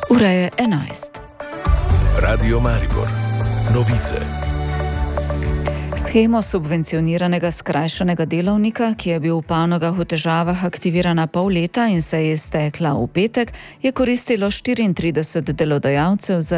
Ura je 11. Radio Maribor. Novice. Shemo subvencioniranega skrajšanega delovnika, ki je bil v panogah v težavah aktivirana pol leta in se je iztekla v petek, je koristilo 34 delodajalcev za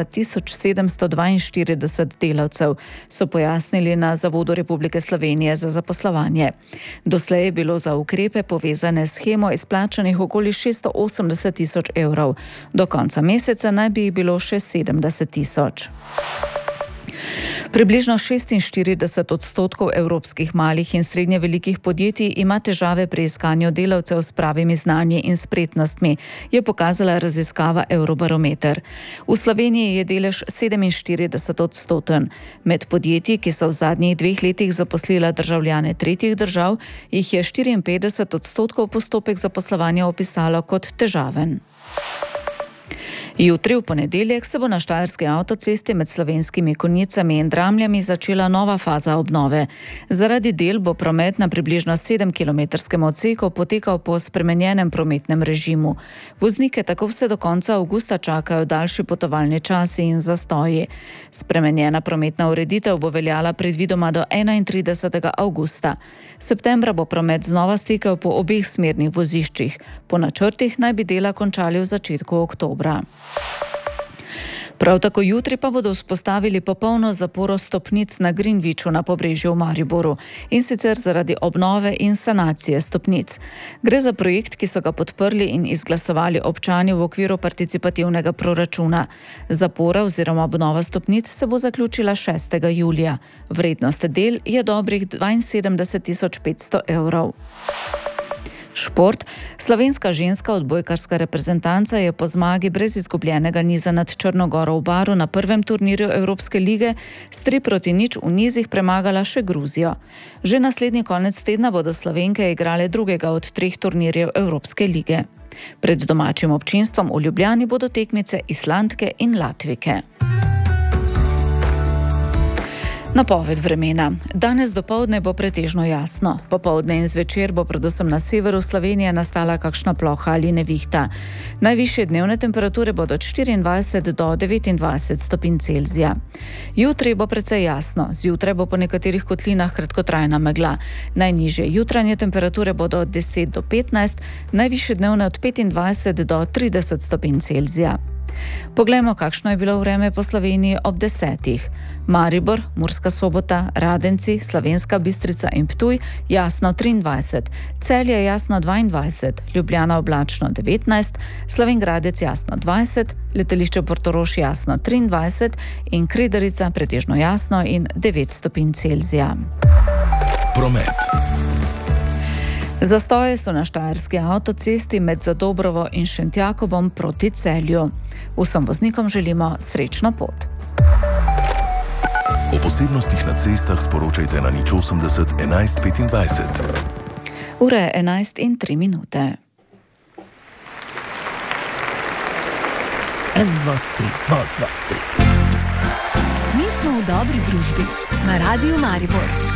1742 delavcev, so pojasnili na Zavodu Republike Slovenije za zaposlovanje. Doslej je bilo za ukrepe povezane s shemo izplačanih okoli 680 tisoč evrov. Do konca meseca naj bi jih bilo še 70 tisoč. Približno 46% evropskih malih in srednje velikih podjetij ima težave pri iskanju delavcev s pravimi znanji in spretnostmi, je pokazala raziskava Eurobarometer. V Sloveniji je delež 47%. Med podjetji, ki so v zadnjih 2 letih zaposlila državljane tretjih držav, jih je 54% postopek zaposlovanja opisalo kot težaven. Jutri v ponedeljek se bo na Štajerski avtocesti med Slovenskimi Konjicami in Dramljami začela nova faza obnove. Zaradi del bo promet na približno 7-kilometrskem odseku potekal po spremenjenem prometnem režimu. Voznike tako vse do konca avgusta čakajo daljši potovalni časi in zastoji. Spremenjena prometna ureditev bo veljala predvidoma do 31. avgusta. Septembra bo promet znova stekel po obeh smernih voziščih. Po načrtih naj bi dela končali v začetku oktobra. Prav tako jutri pa bodo vzpostavili popolno zaporo stopnic na Greenwichu na Pobrežju v Mariboru, in sicer zaradi obnove in sanacije stopnic. Gre za projekt, ki so ga podprli in izglasovali občani v okviru participativnega proračuna. Zapora oziroma obnova stopnic se bo zaključila 6. julija. Vrednost del je dobrih 72.500 evrov. Šport. Slovenska ženska odbojkarska reprezentanca je po zmagi brez izgubljenega niza nad Črno Goro v Baru na prvem turnirju Evropske lige s 3-0 v nizih premagala še Gruzijo. Že naslednji konec tedna bodo Slovenke igrale drugega od 3 turnirjev Evropske lige. Pred domačim občinstvom v Ljubljani bodo tekmice Islandke in Latvijke. Napoved vremena. Danes dopoldne bo pretežno jasno. Popoldne in zvečer bo predvsem na severu Slovenije nastala kakšna ploha ali nevihta. Najvišje dnevne temperature bodo od 24 do 29 stopinj Celzija. Jutri bo precej jasno. Zjutraj bo po nekaterih kotlinah kratkotrajna megla. Najnižje jutranje temperature bodo od 10 do 15, najvišje dnevne od 25 do 30 stopinj Celzija. Poglejmo, kakšno je bilo vreme po Sloveniji ob 10. Maribor, Murska Sobota, Radenci, Slovenska Bistrica in Ptuj jasno 23, Celje jasno 22, Ljubljana oblačno 19, Slovenj Gradec jasno 20, letališče Portorož jasno 23 in Kredarica pretežno jasno in 9 stopinj Celzija. Promet. Zastoje so na Štajerski avtocesti med Zadobrovo in Šentjakobom proti Celju. Vsem voznikom želimo srečno pot. O posebnostih na cestah sporočajte na 080 11 25. Ura je 11:03. 1, 2, 3, 2, 2, 3. Mi smo v dobri družbi na Radiu Maribor.